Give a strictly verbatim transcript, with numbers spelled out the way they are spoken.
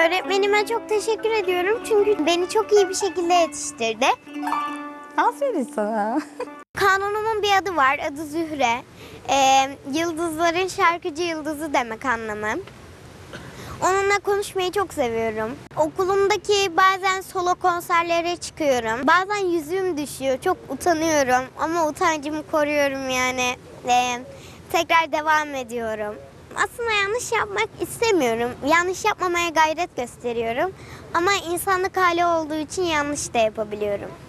Öğretmenime çok teşekkür ediyorum çünkü beni çok iyi bir şekilde yetiştirdi. Aferin sana. Kanunumun bir adı var, adı Zühre. Ee, yıldızların şarkıcı yıldızı demek anlamı. Onunla konuşmayı çok seviyorum. Okulumdaki bazen solo konserlere çıkıyorum. Bazen yüzüm düşüyor, çok utanıyorum ama utancımı koruyorum yani. Ee, tekrar devam ediyorum. Aslında yanlış yapmak istemiyorum. Yanlış yapmamaya gayret gösteriyorum. Ama insanlık hali olduğu için yanlış da yapabiliyorum.